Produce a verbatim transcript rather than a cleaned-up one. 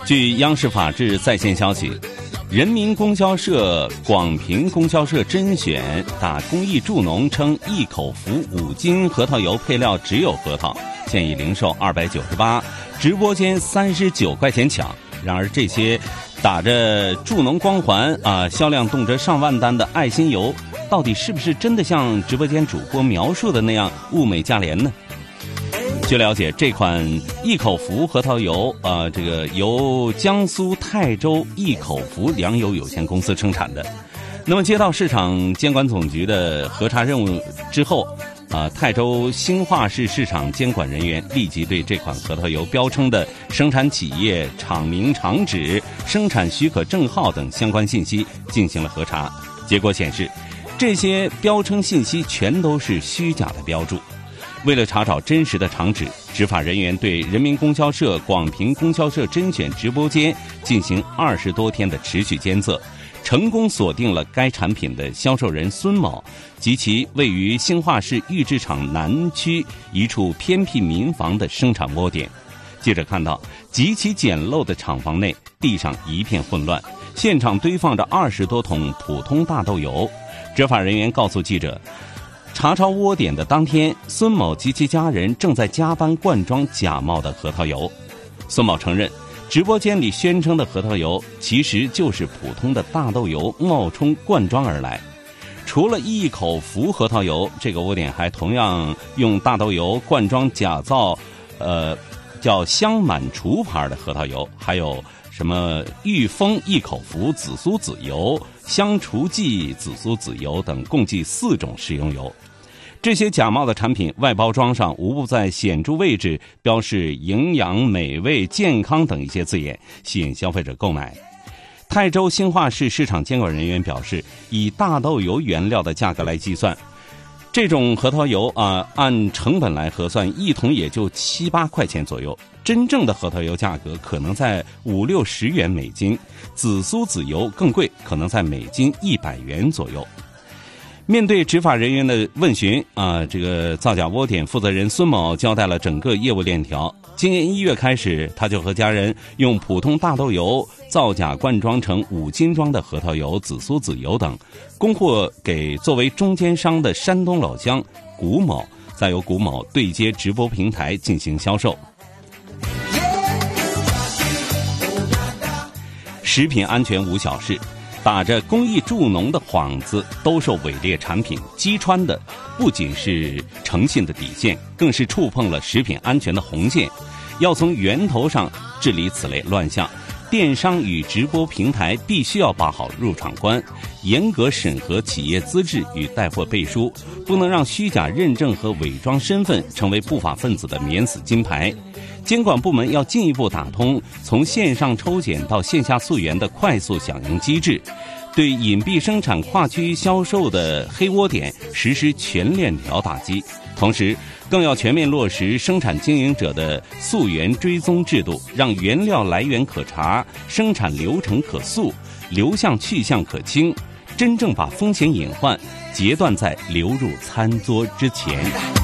据央视法制在线消息，人民供销社广平供销社甄选打公益助农称一口服五斤核桃油配料只有核桃，建议零售二百九十八，直播间三十九块钱抢。然而这些打着助农光环啊，销量动辄上万单的爱心油，到底是不是真的像直播间主播描述的那样物美价廉呢？据了解，这款一口服核桃油，呃，这个由江苏泰州一口服粮油有限公司生产的。那么，接到市场监管总局的核查任务之后，啊、呃，泰州兴化市市场监管人员立即对这款核桃油标称的生产企业、厂名、厂址、生产许可证号等相关信息进行了核查。结果显示，这些标称信息全都是虚假的标注。为了查找真实的厂址，执法人员对人民供销社广平供销社甄选直播间进行二十多天的持续监测，成功锁定了该产品的销售人孙某及其位于兴化市预制厂南区一处偏僻民房的生产窝点。记者看到，极其简陋的厂房内，地上一片混乱，现场堆放着二十多桶普通大豆油。执法人员告诉记者，查抄窝点的当天，孙某及其家人正在加班灌装假冒的核桃油。孙某承认，直播间里宣称的核桃油其实就是普通的大豆油冒充灌装而来。除了一口服核桃油，这个窝点还同样用大豆油灌装假造，呃，叫香满厨牌的核桃油，还有什么裕丰一口服紫苏籽油、香厨记紫苏籽油等，共计四种食用油。这些假冒的产品外包装上无不在显著位置标示营养、美味、健康等一些字眼，吸引消费者购买。泰州兴化市市场监管人员表示，以大豆油原料的价格来计算，这种核桃油啊，按成本来核算，一桶也就七八块钱左右。真正的核桃油价格可能在五六十元每斤，紫苏籽油更贵，可能在每斤一百元左右。面对执法人员的问询啊，这个造假窝点负责人孙某交代了整个业务链条。今年一月开始，他就和家人用普通大豆油造假灌装成五斤装的核桃油、紫苏籽油等，供货给作为中间商的山东老乡古某，再由古某对接直播平台进行销售。食品安全无小事，打着公益助农的幌子兜售伪劣产品，击穿的不仅是诚信的底线，更是触碰了食品安全的红线。要从源头上治理此类乱象，电商与直播平台必须要把好入场关，严格审核企业资质与带货背书，不能让虚假认证和伪装身份成为不法分子的免死金牌。监管部门要进一步打通从线上抽检到线下溯源的快速响应机制，对隐蔽生产、跨区销售的黑窝点实施全链条打击。同时，更要全面落实生产经营者的溯源追踪制度，让原料来源可查，生产流程可溯，流向去向可清，真正把风险隐患截断在流入餐桌之前。